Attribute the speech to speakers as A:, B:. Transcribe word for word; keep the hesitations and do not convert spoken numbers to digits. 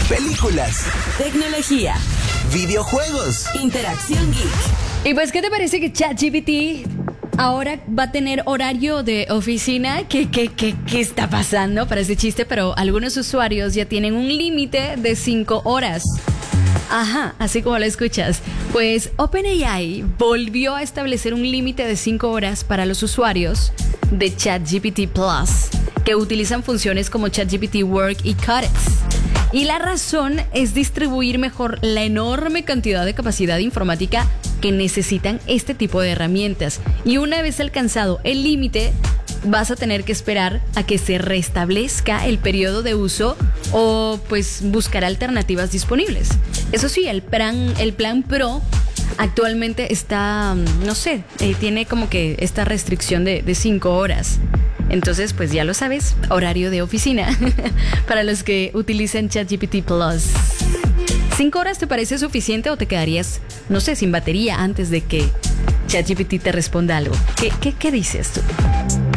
A: películas,
B: tecnología,
A: videojuegos,
B: interacción geek.
C: Y pues, ¿qué te parece que ChatGPT ahora va a tener horario de oficina? ¿Qué, qué, qué, qué está pasando? Parece chiste, pero algunos usuarios ya tienen un límite de cinco horas. Ajá, así como lo escuchas. Pues OpenAI volvió a establecer un límite de cinco horas para los usuarios de ChatGPT Plus, que utilizan funciones como ChatGPT Work y Codex. Y la razón es distribuir mejor la enorme cantidad de capacidad informática que necesitan este tipo de herramientas. Y una vez alcanzado el límite, vas a tener que esperar a que se restablezca el periodo de uso o pues buscar alternativas disponibles. Eso sí, el plan, el plan Pro actualmente está, no sé, eh, tiene como que esta restricción de, de cinco horas. Entonces, pues ya lo sabes, horario de oficina para los que utilizan ChatGPT Plus. ¿Cinco horas te parece suficiente o te quedarías, no sé, sin batería antes de que ChatGPT te responda algo? ¿Qué, qué, qué dices tú?